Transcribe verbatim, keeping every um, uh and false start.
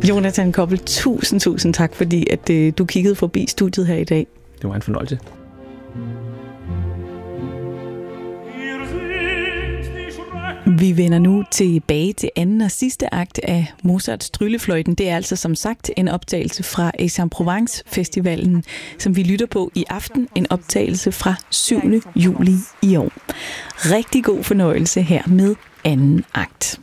Jonathan Koppel, tusind, tusind tak, fordi at, øh, du kiggede forbi studiet her i dag. Det var en fornøjelse. Vi vender nu tilbage til anden og sidste akt af Mozarts Tryllefløjten. Det er altså som sagt en optagelse fra Aix-en-Provence-festivalen, som vi lytter på i aften. En optagelse fra syvende juli i år. Rigtig god fornøjelse her med anden akt.